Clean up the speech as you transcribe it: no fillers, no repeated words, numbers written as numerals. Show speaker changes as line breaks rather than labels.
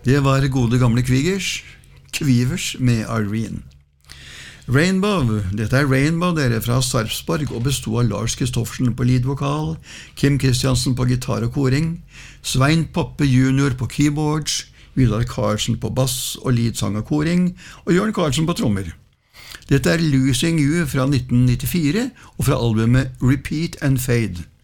Det var gode gamle Kvivers med Irene. Rainbow, dette Rainbow, dere fra Sarpsborg og bestod av Lars Kristoffersen på leadvokal, Kim Kristiansen på gitar og koring, Svein Poppe junior på keyboards, Vidar Karlsen på bass og leadsang og koring, og Jørn Karlsen på trommer. Dette Losing You fra 1994 og fra albumet Repeat and Fade.